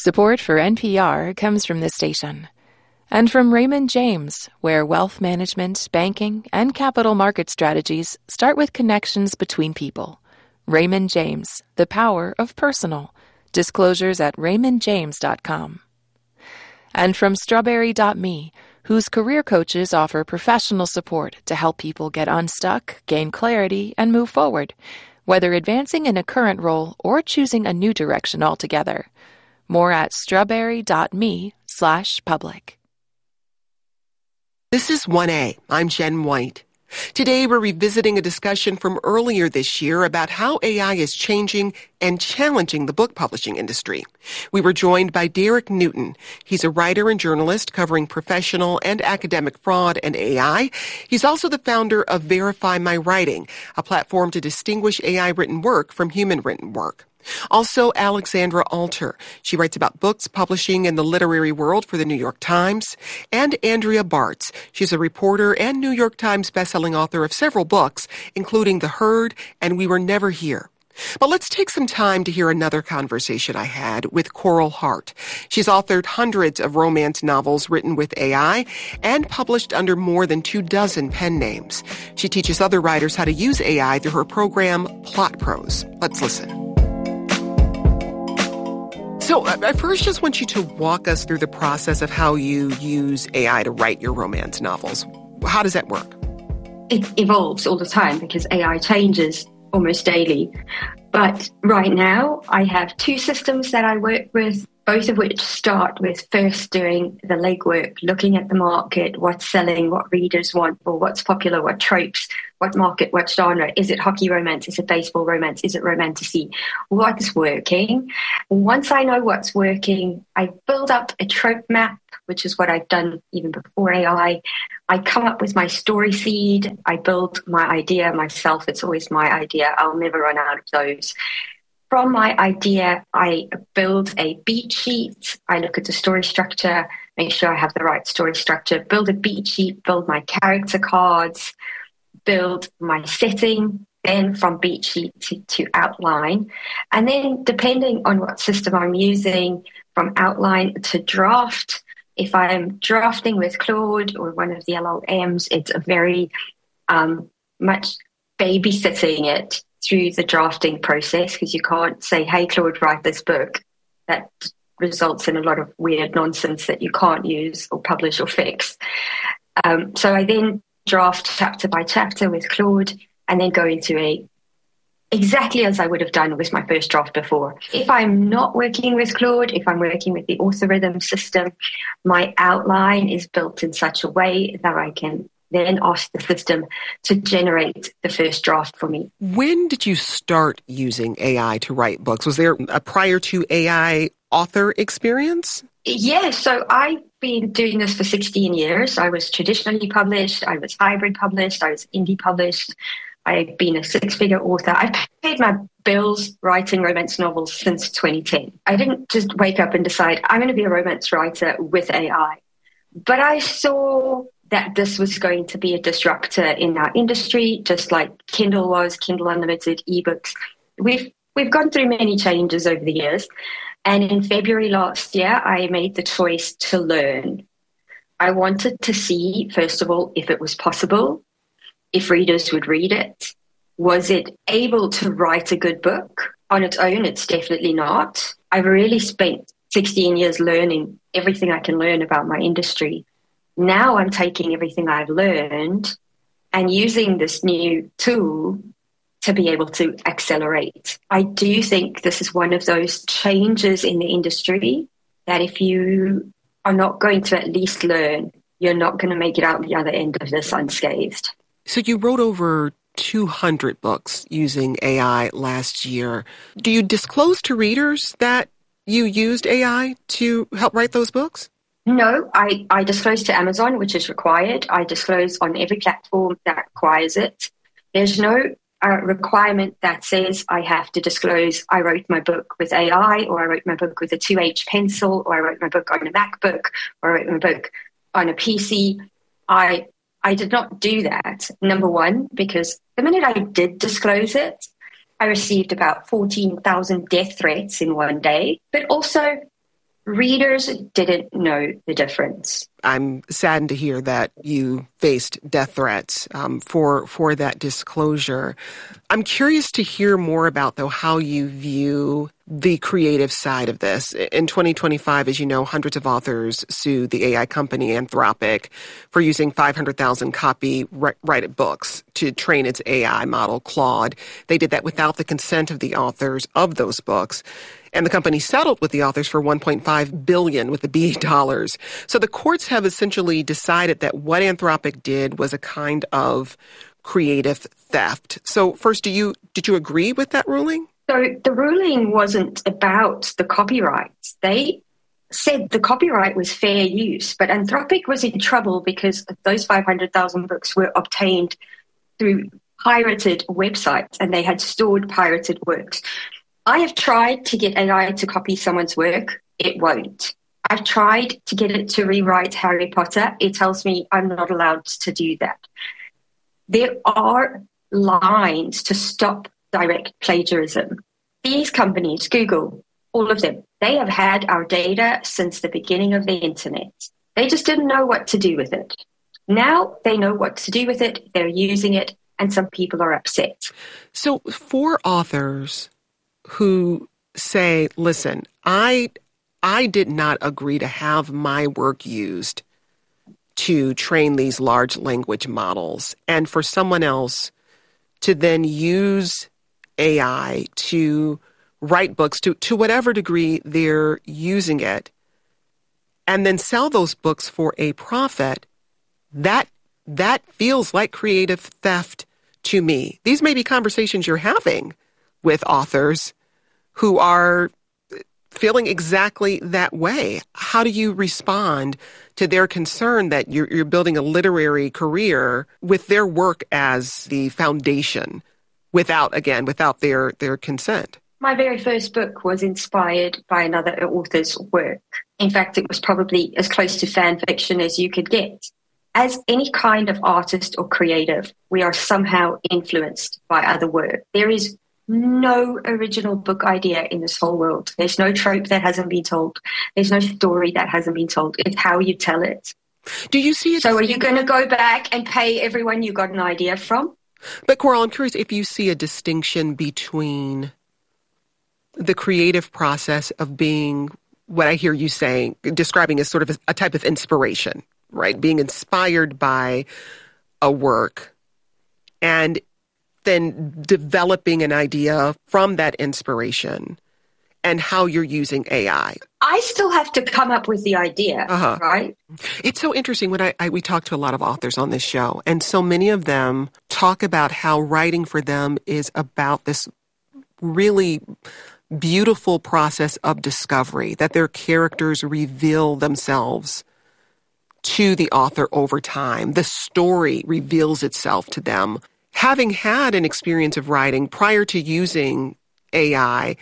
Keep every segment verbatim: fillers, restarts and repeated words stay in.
Support for N P R comes from this station and from Raymond James, where wealth management, banking, and capital market strategies start with connections between people. Raymond James, the power of personal. Disclosures at raymond james dot com. And from strawberry dot me, whose career coaches offer professional support to help people get unstuck, gain clarity, and move forward, whether advancing in a current role or choosing a new direction altogether. More at strawberry dot me slash public. This is one A. I'm Jen White. Today we're revisiting a discussion from earlier this year about how A I is changing and challenging the book publishing industry. We were joined by Derek Newton. He's a writer and journalist covering professional and academic fraud and A I. He's also the founder of Verify My Writing, a platform to distinguish A I-written work from human-written work. Also, Alexandra Alter. She writes about books publishing in the literary world for the New York Times. And Andrea Bartz. She's a reporter and New York Times bestselling author of several books, including The Herd and We Were Never Here. But let's take some time to hear another conversation I had with Coral Hart. She's authored hundreds of romance novels written with A I and published under more than two dozen pen names. She teaches other writers how to use A I through her program, Plot Prose. Let's listen. So I first just want you to walk us through the process of how you use A I to write your romance novels. How does that work? It evolves all the time because A I changes almost daily. But right now, I have two systems that I work with, both of which start with first doing the legwork, looking at the market, what's selling, what readers want, or what's popular, what tropes, what market, what genre. Is it hockey romance? Is it baseball romance? Is it romantasy? What is working? Once I know what's working, I build up a trope map, which is what I've done even before A I. I come up with my story seed. I build my idea myself. It's always my idea. I'll never run out of those. From my idea, I build a beat sheet. I look at the story structure, make sure I have the right story structure, build a beat sheet, build my character cards, build my setting, then from beat sheet to, to outline. And then depending on what system I'm using, from outline to draft, if I'm drafting with Claude or one of the L L Ms, it's a very um, much babysitting it through the drafting process, because you can't say, hey, Claude, write this book. That results in a lot of weird nonsense that you can't use or publish or fix. Um, so I then draft chapter by chapter with Claude and then go into a exactly as I would have done with my first draft before. If I'm not working with Claude, if I'm working with the AuthorRhythm system, my outline is built in such a way that I can then ask the system to generate the first draft for me. When did you start using A I to write books? Was there a prior to A I author experience? Yeah, so I've been doing this for sixteen years. I was traditionally published, I was hybrid published, I was indie published. I've been a six-figure author. I've paid my bills writing romance novels since twenty ten. I didn't just wake up and decide, I'm going to be a romance writer with A I. But I saw that this was going to be a disruptor in our industry, just like Kindle was, Kindle Unlimited, ebooks. We've we've gone through many changes over the years. And in February last year, I made the choice to learn. I wanted to see, first of all, if it was possible, if readers would read it. Was it able to write a good book? On its own, it's definitely not. I've really spent sixteen years learning everything I can learn about my industry. Now I'm taking everything I've learned and using this new tool to be able to accelerate. I do think this is one of those changes in the industry that if you are not going to at least learn, you're not going to make it out the other end of this unscathed. So you wrote over two hundred books using A I last year. Do you disclose to readers that you used A I to help write those books? No, I, I disclose to Amazon, which is required. I disclose on every platform that requires it. There's no uh, requirement that says I have to disclose I wrote my book with A I, or I wrote my book with a two H pencil, or I wrote my book on a MacBook, or I wrote my book on a P C. I I did not do that, number one, because the minute I did disclose it, I received about fourteen thousand death threats in one day. But also, readers didn't know the difference. I'm saddened to hear that you faced death threats um, for for that disclosure. I'm curious to hear more about, though, how you view the creative side of this. In twenty twenty-five, as you know, hundreds of authors sued the A I company Anthropic for using five hundred thousand copyrighted books to train its A I model, Claude. They did that without the consent of the authors of those books. And the company settled with the authors for one point five billion dollars with the B dollars. So the courts have essentially decided that what Anthropic did was a kind of creative theft. So first, do you did you agree with that ruling? So the ruling wasn't about the copyrights. They said the copyright was fair use, but Anthropic was in trouble because those five hundred thousand books were obtained through pirated websites and they had stored pirated works. I have tried to get A I to copy someone's work. It won't. I've tried to get it to rewrite Harry Potter. It tells me I'm not allowed to do that. There are lines to stop direct plagiarism. These companies, Google, all of them, they have had our data since the beginning of the internet. They just didn't know what to do with it. Now they know what to do with it. They're using it, and some people are upset. So for authors who say, listen, I I did not agree to have my work used to train these large language models, and for someone else to then use A I to write books to, to whatever degree they're using it, and then sell those books for a profit, that that feels like creative theft to me. These may be conversations you're having with authors who are feeling exactly that way. How do you respond to their concern that you're, you're building a literary career with their work as the foundation without, again, without their, their consent? My very first book was inspired by another author's work. In fact, it was probably as close to fan fiction as you could get. As any kind of artist or creative, we are somehow influenced by other work. There is no original book idea in this whole world. There's no trope that hasn't been told. There's no story that hasn't been told. It's how you tell it. Do you see it? So are you going to go back and pay everyone you got an idea from? But Coral, I'm curious if you see a distinction between the creative process of being what I hear you saying, describing as sort of a, a type of inspiration, right? Being inspired by a work and then developing an idea from that inspiration and how you're using A I. I still have to come up with the idea, uh-huh. right? It's so interesting when I, I we talk to a lot of authors on this show, and so many of them talk about how writing for them is about this really beautiful process of discovery, that their characters reveal themselves to the author over time. The story reveals itself to them. Having had an experience of writing prior to using A I,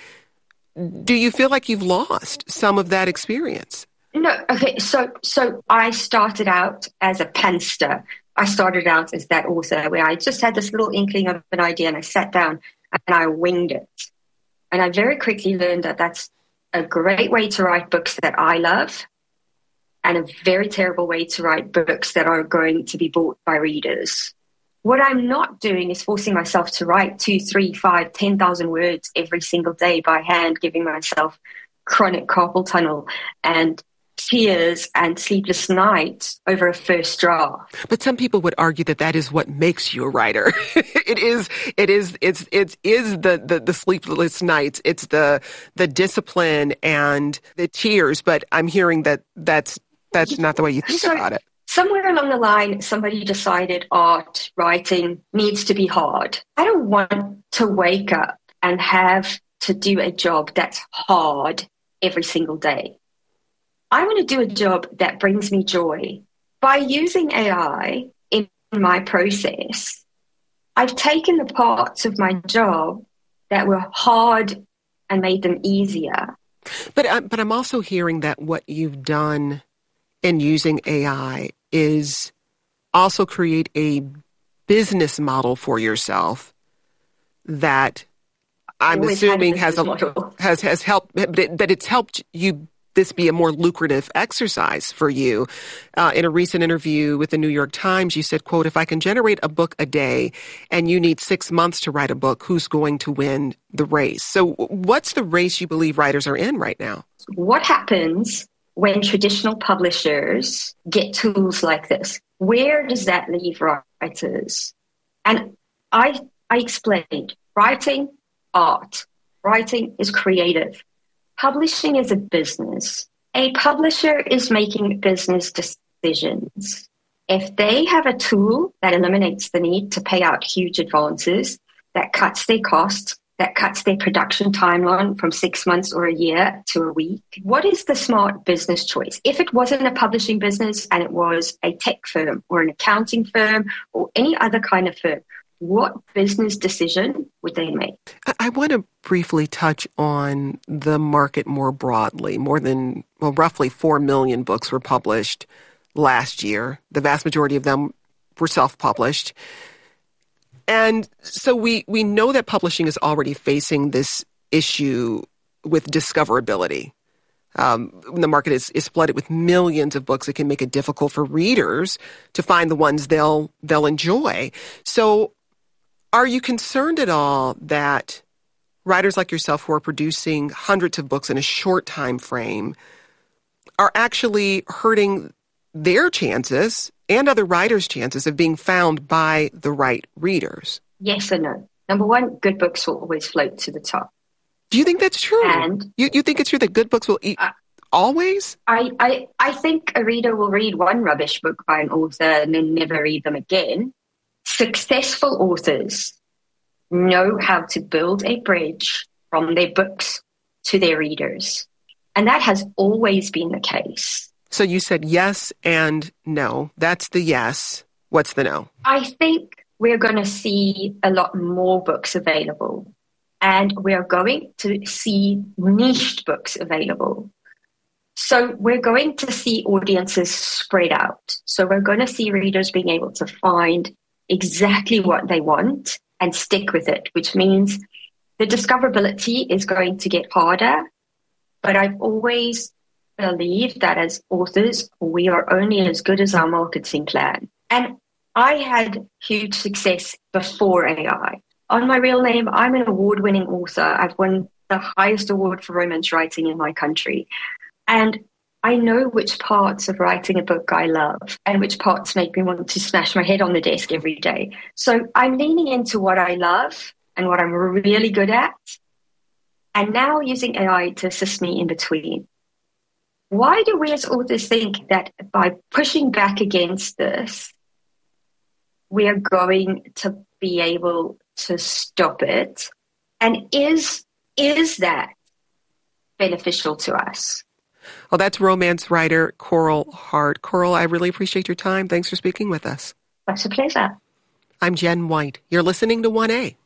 do you feel like you've lost some of that experience? No. Okay. So, so I started out as a penster. I started out as that author where I just had this little inkling of an idea and I sat down and I winged it. And I very quickly learned that that's a great way to write books that I love and a very terrible way to write books that are going to be bought by readers. What I'm not doing is forcing myself to write two, three, five, ten thousand words every single day by hand, giving myself chronic carpal tunnel and tears and sleepless nights over a first draft. But some people would argue that that is what makes you a writer. it is, it is, it's, it is the, the, the sleepless nights. It's the, the discipline and the tears. But I'm hearing that that's, that's not the way you think so, about it. Somewhere along the line, somebody decided art, writing needs to be hard. I don't want to wake up and have to do a job that's hard every single day. I want to do a job that brings me joy. By using A I in my process, I've taken the parts of my job that were hard and made them easier. But, uh, but I'm also hearing that what you've done in using A I is also create a business model for yourself that I'm assuming has a, has has helped, but it, that it's helped you this be a more lucrative exercise for you. Uh, in a recent interview with the New York Times, you said, quote, if I can generate a book a day and you need six months to write a book, who's going to win the race? So what's the race you believe writers are in right now? What happens when traditional publishers get tools like this? Where does that leave writers? And I, I explained, writing, art. Writing is creative. Publishing is a business. A publisher is making business decisions. If they have a tool that eliminates the need to pay out huge advances, that cuts their costs, that cuts their production timeline from six months or a year to a week, what is the smart business choice? If it wasn't a publishing business and it was a tech firm or an accounting firm or any other kind of firm, what business decision would they make? I want to briefly touch on the market more broadly. More than, well, roughly four million books were published last year. The vast majority of them were self-published. And so we, we know that publishing is already facing this issue with discoverability. Um, when the market is, is flooded with millions of books, it can make it difficult for readers to find the ones they'll they'll enjoy. So are you concerned at all that writers like yourself who are producing hundreds of books in a short time frame are actually hurting their chances and other writers' chances of being found by the right readers? Yes and no. Number one, good books will always float to the top. Do you think that's true? And you, you think it's true that good books will eat uh, always? I, I, I think a reader will read one rubbish book by an author and then never read them again. Successful authors know how to build a bridge from their books to their readers. And that has always been the case. So you said yes and no. That's the yes. What's the no? I think we're going to see a lot more books available. And we're going to see niched books available. So we're going to see audiences spread out. So we're going to see readers being able to find exactly what they want and stick with it, which means the discoverability is going to get harder. But I've always believed that as authors, we are only as good as our marketing plan. And I had huge success before A I. On my real name, I'm an award-winning author. I've won the highest award for romance writing in my country. And I know which parts of writing a book I love and which parts make me want to smash my head on the desk every day. So I'm leaning into what I love and what I'm really good at, and now using A I to assist me in between. Why do we as authors think that by pushing back against this, we are going to be able to stop it? And is is that beneficial to us? Well, that's romance writer Coral Hart. Coral, I really appreciate your time. Thanks for speaking with us. That's a pleasure. I'm Jen White. You're listening to one A.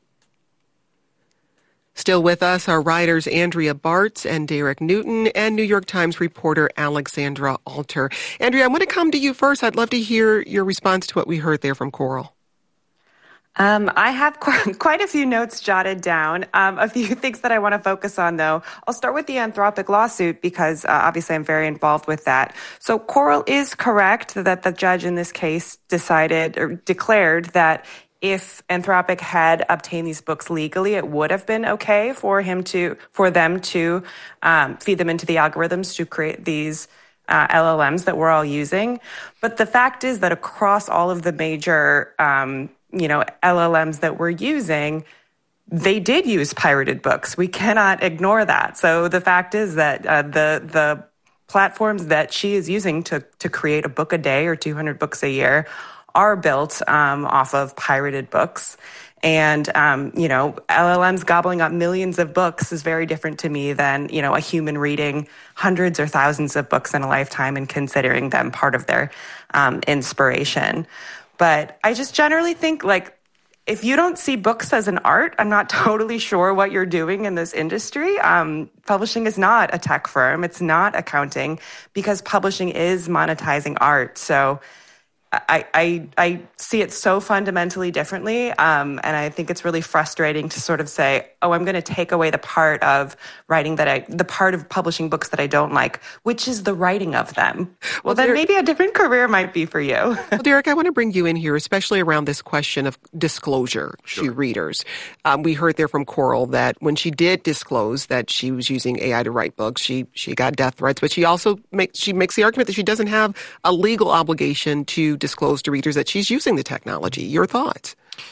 Still with us are writers Andrea Bartz and Derek Newton and New York Times reporter Alexandra Alter. Andrea, I want to come to you first. I'd love to hear your response to what we heard there from Coral. Um, I have quite, quite a few notes jotted down. Um, a few things that I want to focus on, though. I'll start with the Anthropic lawsuit because uh, obviously I'm very involved with that. So Coral is correct that the judge in this case decided or declared that if Anthropic had obtained these books legally, it would have been okay for him to, for them to um, feed them into the algorithms to create these uh, L L Ms that we're all using. But the fact is that across all of the major um you know, L L Ms that we're using, they did use pirated books. We cannot ignore that. So the fact is that uh, the the platforms that she is using to to create a book a day or two hundred books a year are built um, off of pirated books. And, um, you know, L L Ms gobbling up millions of books is very different to me than, you know, a human reading hundreds or thousands of books in a lifetime and considering them part of their um, inspiration. But I just generally think, like, if you don't see books as an art, I'm not totally sure what you're doing in this industry. Um, publishing is not a tech firm. It's not accounting, because publishing is monetizing art. So I I, I see it so fundamentally differently. Um, and I think it's really frustrating to sort of say, oh, I'm going to take away the part of writing that I, the part of publishing books that I don't like, which is the writing of them. Well, well then Derek, maybe a different career might be for you. Well, Derek, I want to bring you in here, especially around this question of disclosure sure. to readers. Um, we heard there from Coral that when she did disclose that she was using A I to write books, she she got death threats, but she also makes she makes the argument that she doesn't have a legal obligation to disclose to readers that she's using the technology. Your thoughts?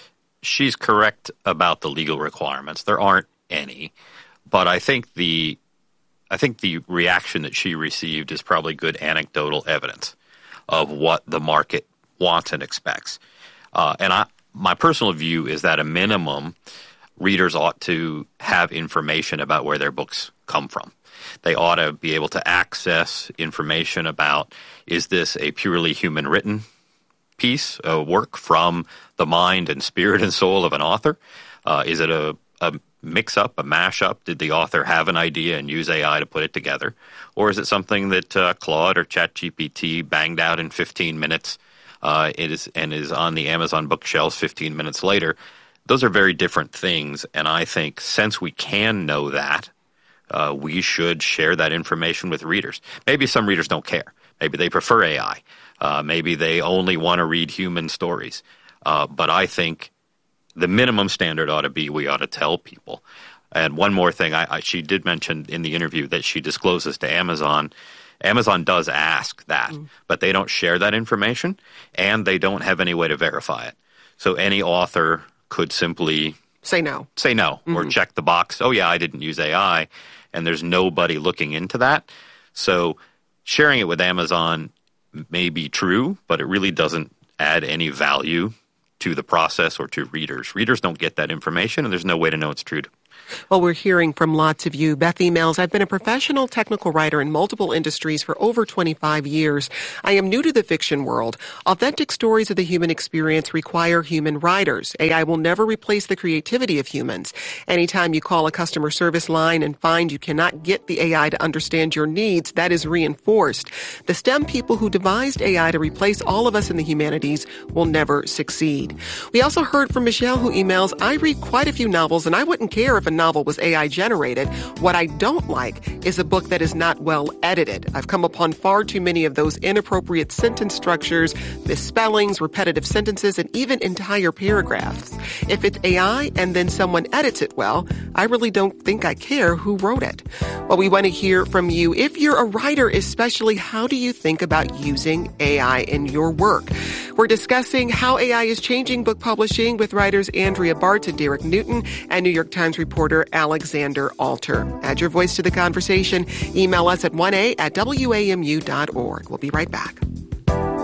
She's correct about the legal requirements. There aren't any, but I think the I think the reaction that she received is probably good anecdotal evidence of what the market wants and expects. Uh, and I, my personal view is that a minimum, readers ought to have information about where their books come from. They ought to be able to access information about, is this a purely human written piece, a work from the mind and spirit and soul of an author? Uh, is it a, a mix-up, a mash-up? Did the author have an idea and use A I to put it together? Or is it something that uh, Claude or ChatGPT banged out in fifteen minutes uh, it is, and is on the Amazon bookshelves fifteen minutes later? Those are very different things, and I think since we can know that, uh, we should share that information with readers. Maybe some readers don't care. Maybe they prefer A I. Uh, maybe they only want to read human stories. Uh, but I think the minimum standard ought to be we ought to tell people. And one more thing, I, I, she did mention in the interview that she discloses to Amazon. Amazon does ask that, mm. but they don't share that information, and they don't have any way to verify it. So any author could simply say no, say no, mm-hmm. or check the box, oh yeah, I didn't use A I, and there's nobody looking into that. So sharing it with Amazon may be true, but it really doesn't add any value to the process or to readers. Readers don't get that information, and there's no way to know it's true. Well, we're hearing from lots of you. Beth emails, I've been a professional technical writer in multiple industries for over twenty-five years. I am new to the fiction world. Authentic stories of the human experience require human writers. A I will never replace the creativity of humans. Anytime you call a customer service line and find you cannot get the A I to understand your needs, that is reinforced. The STEM people who devised A I to replace all of us in the humanities will never succeed. We also heard from Michelle, who emails, I read quite a few novels, and I wouldn't care if a novel was A I generated. What I don't like is a book that is not well edited. I've come upon far too many of those inappropriate sentence structures, misspellings, repetitive sentences, and even entire paragraphs. If it's A I and then someone edits it well, I really don't think I care who wrote it. Well, we want to hear from you. If you're a writer, especially, how do you think about using A I in your work? We're discussing how A I is changing book publishing with writers Andrea Bartz and Derek Newton and New York Times reporter Alexander Alter. Add your voice to the conversation. Email us at one a at W A M U dot org. We'll be right back.